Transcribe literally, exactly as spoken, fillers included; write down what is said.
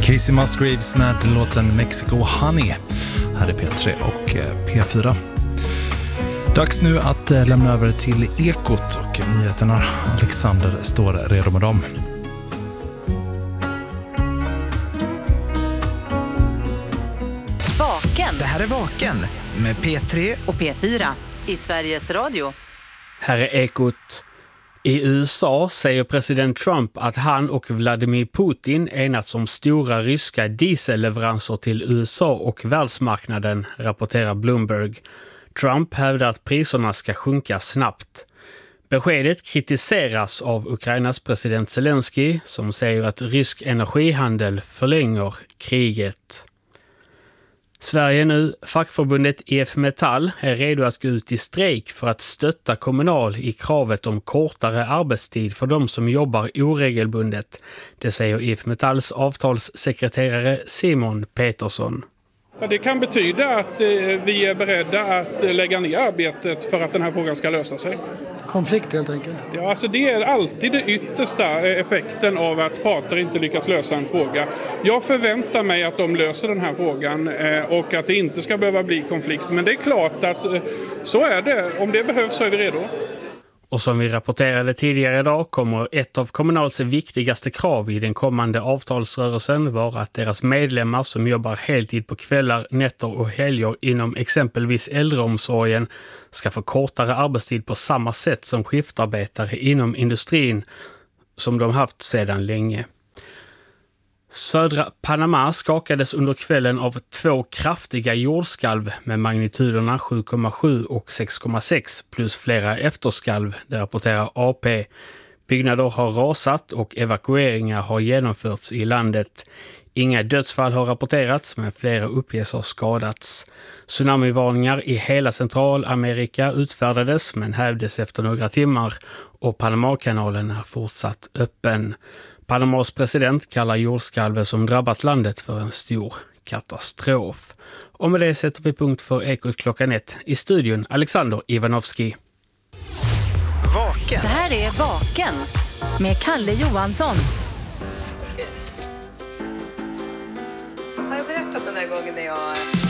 Casey Musgraves med låten Mexico Honey. Här är P tre och P fyra. Dags nu att lämna över till Ekot och nyheterna. Alexander står redo med dem. Vaken. Det här är Vaken med P tre och P fyra i Sveriges Radio. Här är Ekot. I U S A säger president Trump att han och Vladimir Putin enats om stora ryska dieselleveranser till U S A och världsmarknaden, rapporterar Bloomberg. Trump hävdar att priserna ska sjunka snabbt. Beskedet kritiseras av Ukrainas president Zelensky som säger att rysk energihandel förlänger kriget. Sverige nu, fackförbundet I F Metall är redo att gå ut i strejk för att stötta Kommunal i kravet om kortare arbetstid för de som jobbar oregelbundet. Det säger I F Metalls avtalssekreterare Simon Petersson. Ja, det kan betyda att eh, vi är beredda att lägga ner arbetet för att den här frågan ska lösa sig. Konflikt helt enkelt. Ja, alltså det är alltid den yttersta effekten av att parter inte lyckas lösa en fråga. Jag förväntar mig att de löser den här frågan eh, och att det inte ska behöva bli konflikt. Men det är klart att eh, så är det. Om det behövs så är vi redo. Och som vi rapporterade tidigare idag kommer ett av Kommunals viktigaste krav i den kommande avtalsrörelsen vara att deras medlemmar som jobbar heltid på kvällar, nätter och helger inom exempelvis äldreomsorgen ska få kortare arbetstid på samma sätt som skiftarbetare inom industrin som de haft sedan länge. Södra Panama skakades under kvällen av två kraftiga jordskalv med magnituderna sju komma sju och sex komma sex plus flera efterskalv, det rapporterar A P. Byggnader har rasat och evakueringar har genomförts i landet. Inga dödsfall har rapporterats men flera uppges har skadats. Tsunamivarningar i hela Centralamerika utfärdades men hävdes efter några timmar och Panamakanalen är fortsatt öppen. Panamas president kallar jordskalvet som drabbat landet för en stor katastrof. Och med det sätter vi punkt för Ekot klockan ett. I studion Alexander Ivanovski. Vaken. Det här är Vaken med Kalle Johansson. Har jag berättat den där gången när jag